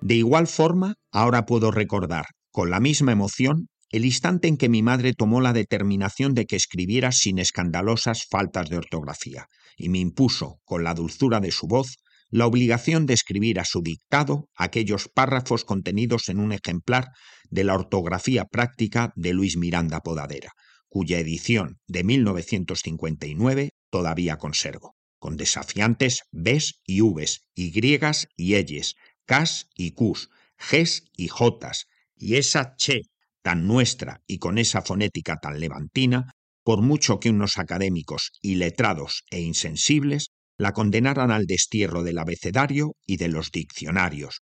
De igual forma, ahora puedo recordar, con la misma emoción, el instante en que mi madre tomó la determinación de que escribiera sin escandalosas faltas de ortografía, y me impuso, con la dulzura de su voz, la obligación de escribir a su dictado aquellos párrafos contenidos en un ejemplar de la ortografía práctica de Luis Miranda Podadera, cuya edición de 1959 todavía conservo, con desafiantes Bs y Vs, Ys y Ys, Ks y Qs, Gs y Js, y esa che tan nuestra y con esa fonética tan levantina, por mucho que unos académicos iletrados e insensibles la condenaran al destierro del abecedario y de los diccionarios,